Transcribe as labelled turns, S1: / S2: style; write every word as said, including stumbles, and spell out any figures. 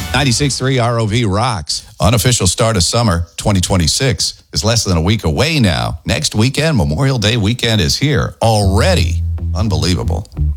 S1: ninety-six point three R O V rocks.
S2: Unofficial start of summer twenty twenty-six is less than a week away now. Next weekend, Memorial Day weekend is here already. Unbelievable.